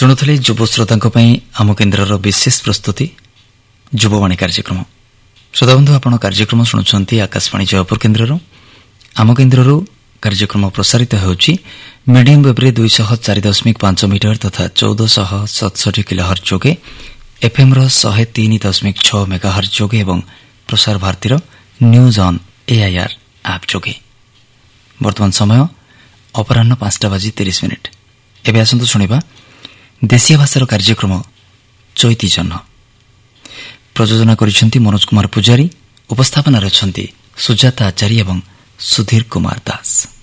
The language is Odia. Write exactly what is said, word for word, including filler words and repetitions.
ଶୁଣୁଥିଲେ ଯୁବ ଶ୍ରୋତାଙ୍କ ପାଇଁ ଆମ କେନ୍ଦ୍ରର ବିଶେଷ ପ୍ରସ୍ତୁତି ଯୁବବାଣୀ କାର୍ଯ୍ୟକ୍ରମ। ଶ୍ରୋତାବନ୍ଧୁ, ଆପଣ କାର୍ଯ୍ୟକ୍ରମ ଶୁଣୁଛନ୍ତି ଆକାଶବାଣୀ ଜୟପୁର କେନ୍ଦ୍ରରୁ। ଆମ କେନ୍ଦ୍ରରୁ କାର୍ଯ୍ୟକ୍ରମ ପ୍ରସାରିତ ହେଉଛି ମିଡିୟମ୍ ୱେବ୍ରେ ଦୁଇଶହ ଚାରି ଦଶମିକ ପାଞ୍ଚ ମିଟର ତଥା ଚଉଦଶହ ସତଷଠି କିଲୋହର୍ଟ୍ଜ ଯୋଗେ, ଏଫ୍ଏମ୍ର ଶହେ ତିନି ଦଶମିକ ଛଅ ମେଗାହର୍ଟ୍ଜ ଯୋଗେ ଏବଂ ପ୍ରସାର ଭାରତୀର ନ୍ୟୁଜ୍ ଅନ୍ ଏଆଇଆର୍ ଆପ୍ ଯୋଗେ। ବର୍ତ୍ତମାନ ସମୟ ଅପରାହ୍ନ ପାଞ୍ଚଟା ବାଜି ତିରିଶ ମିନିଟ୍। ଏବେ ଆସନ୍ତୁ ଶୁଣିବା ଦେଶୀୟ ଭାଷାର କାର୍ଯ୍ୟକ୍ରମ ଚୈତି ଜହ୍ନ। ପ୍ରଯୋଜନା କରିଛନ୍ତି ମନୋଜ କୁମାର ପୂଜାରୀ। ଉପସ୍ଥାପନାରେ ଅଛନ୍ତି ସୁଜାତା ଆଚାରୀ ଏବଂ ସୁଧୀର କୁମାର ଦାସ।